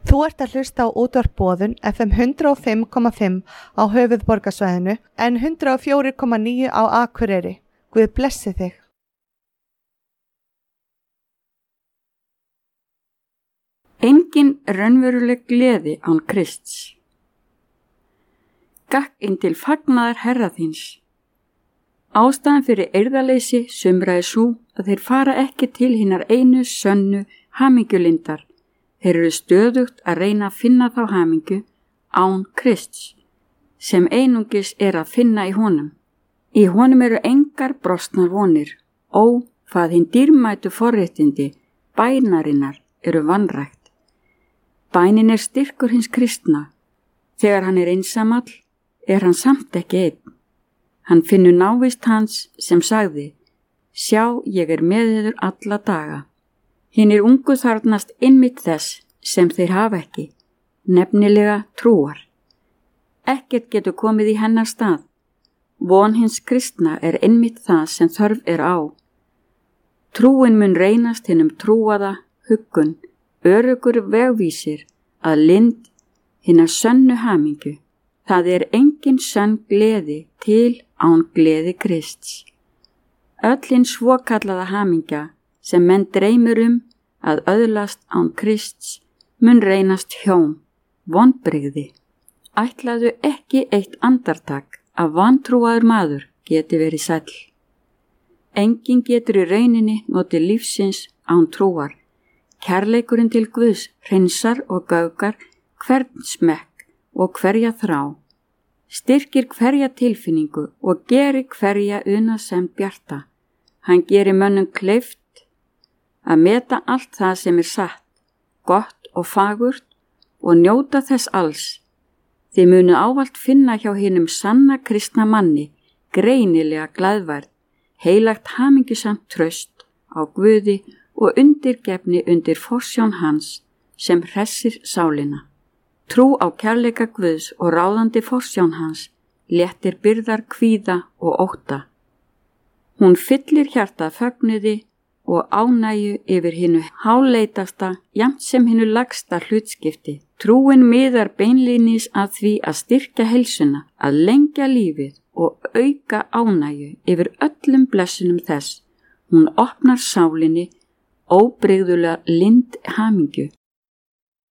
Þú ert að hlusta á útvarp Boðun FM 105,5 á höfuðborgarsvæðinu en 104,9 á Akureyri. Guð blessi þig. Engin raunveruleg gleði án Krists. Gakk inn til fagnaðar Herra þíns. Ástæðan fyrir eirðarleysi sumra sú að þeir fara ekki til hinnar einu sönnu hamingjulindar. Þeir eru stöðugt að reyna að finna þá hamingju án Krists, sem einungis að finna í honum. Í honum eru engar brostnar vonir, hvað hinn dýrmætu forréttindi, bænarinnar eru vanrækt. Bænin styrkur hins kristna. Þegar hann einsamall, hann samt ekki einn. Hann finnur návist hans sem sagði, sjá, ég með yður alla daga. Hinir ungu þarfnast einmitt þess sem þeir hafa ekki, nefnilega trúar. Ekkert getur komið í hennar stað. Von hins kristna einmitt það sem þörf á. Trúin mun reynast hinum trúaða huggun, öruggur vegvísir að lind hinnar sönnu hamingju. Það engin sönn gleði til án gleði Krists. Öll hinn svokallaða hamingja sem menn dreymir að öðlast án Krists mun reynast hjóm, vonbrigði. Ætlaðu ekki eitt andartak að vantrúaður maður geti verið sæll. Enginn getur í rauninni notið lífsins án trúar. Kærleikurinn til Guðs hreinsar og göfgar hvern smekk og hverja þrá. Styrkir hverja tilfinningu og gerir hverja unaðssemd bjarta. Hann gerir mönnum kleift að meta allt það sem satt, gott og fagurt og njóta þess alls. Þið munu ávallt finna hjá hinum sanna kristna manni greinilega glaðværð, heilagt hamingjusamt traust á Guði og undirgefni undir forsjón hans sem hressir sálina. Trú á kærleika Guðs og ráðandi forsjón hans léttir byrðar kvíða og ótta. Hún fyllir hjartað fögnuði og ánægju yfir hinu háleitasta jafnt sem hinu lagsta hlutskipti. Trúin miðar beinlínis að því að styrkja heilsuna, að lengja lífið og auka ánægju yfir öllum blessunum þess. Hún opnar sálinni óbrigðulega lind hamingju